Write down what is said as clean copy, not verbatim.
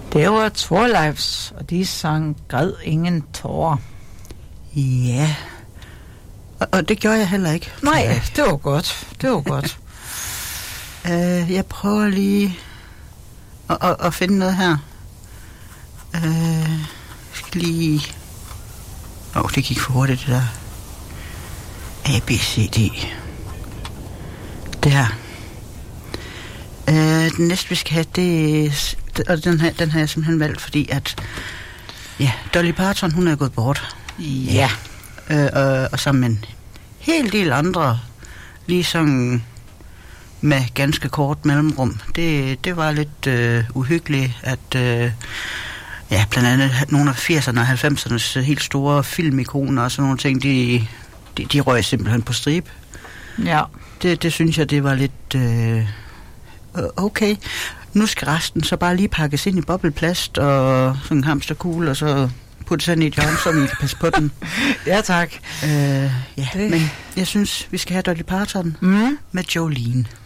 Det var Torleifs, og de sang Græd ingen tårer. Ja. Og det gjorde jeg heller ikke. Nej, det var godt. Det var godt. Jeg prøver lige at finde noget her. Jeg skal lige... det gik for hurtigt, det der. A, B, C, D. Det her. Den næste, vi skal have, det... Og den har jeg simpelthen valgt, fordi at... Ja, Dolly Parton, hun er gået bort. Ja. Og sammen med en hel del andre, ligesom med ganske kort mellemrum. Det var lidt uhyggeligt, at blandt andet nogle af 80'erne og 90'ernes helt store filmikoner og sådan nogle ting, de røg simpelthen på stribe. Ja. Det synes jeg, det var lidt okay. Nu skal resten så bare lige pakkes ind i bobleplast og sådan en hamsterkugle, og så putte sådan i et hjørne, så vi kan passe på den. Ja, tak. Men jeg synes, vi skal have Dolly Parton med Jolene.